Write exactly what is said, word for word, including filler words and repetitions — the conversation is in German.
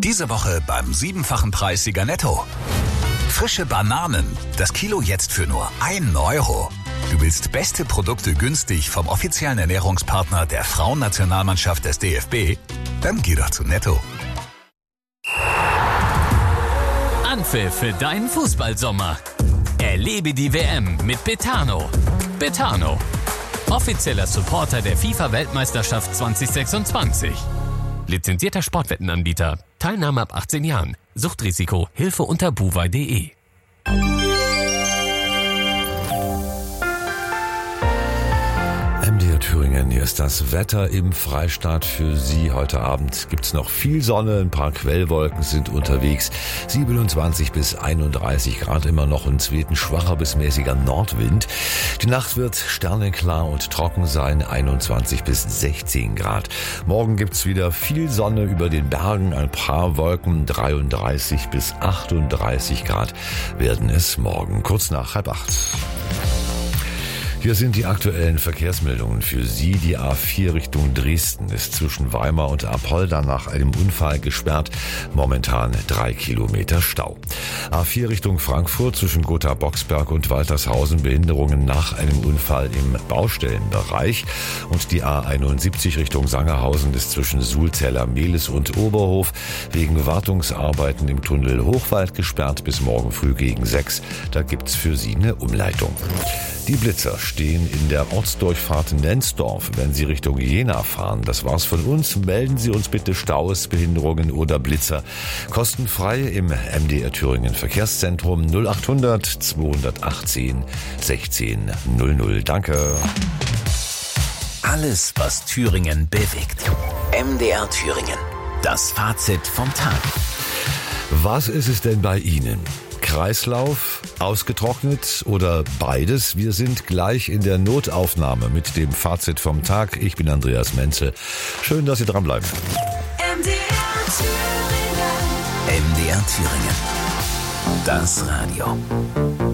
Diese Woche beim siebenfachen Preissieger Netto. Frische Bananen, das Kilo jetzt für nur einen Euro. Du willst beste Produkte günstig vom offiziellen Ernährungspartner der Frauennationalmannschaft des D F B? Dann geh doch zu Netto. Anpfiff für deinen Fußballsommer. Erlebe die W M mit Betano. Betano, offizieller Supporter der FIFA-Weltmeisterschaft zwanzig sechsundzwanzig. Lizenzierter Sportwettenanbieter. Teilnahme ab achtzehn Jahren. Suchtrisiko. Hilfe unter buwei punkt de. M D R Thüringen, hier ist das Wetter im Freistaat für Sie. Heute Abend gibt's noch viel Sonne, ein paar Quellwolken sind unterwegs. siebenundzwanzig bis einunddreißig Grad, immer noch ein zweiten schwacher bis mäßiger Nordwind. Die Nacht wird sternenklar und trocken sein, einundzwanzig bis sechzehn Grad. Morgen gibt's wieder viel Sonne über den Bergen, ein paar Wolken, dreiunddreißig bis achtunddreißig Grad werden es morgen, kurz nach halb acht. Hier sind die aktuellen Verkehrsmeldungen für Sie. Die A vier Richtung Dresden ist zwischen Weimar und Apolda nach einem Unfall gesperrt. Momentan drei Kilometer Stau. A vier Richtung Frankfurt zwischen Gotha-Boxberg und Waltershausen Behinderungen nach einem Unfall im Baustellenbereich. Und die A einundsiebzig Richtung Sangerhausen ist zwischen Sulzeller, Mehlis und Oberhof wegen Wartungsarbeiten im Tunnel Hochwald gesperrt bis morgen früh gegen sechs. Da gibt's für Sie eine Umleitung. Die Blitzer stehen in der Ortsdurchfahrt Nensdorf, wenn Sie Richtung Jena fahren. Das war's von uns. Melden Sie uns bitte Staus, Behinderungen oder Blitzer. Kostenfrei im M D R Thüringen Verkehrszentrum null achthundert zweihundertachtzehn sechzehn null null. Danke. Alles, was Thüringen bewegt. M D R Thüringen. Das Fazit vom Tag. Was ist es denn bei Ihnen? Kreislauf, ausgetrocknet oder beides? Wir sind gleich in der Notaufnahme mit dem Fazit vom Tag. Ich bin Andreas Menzel. Schön, dass Sie dranbleiben. M D R Thüringen. M D R Thüringen. Das Radio.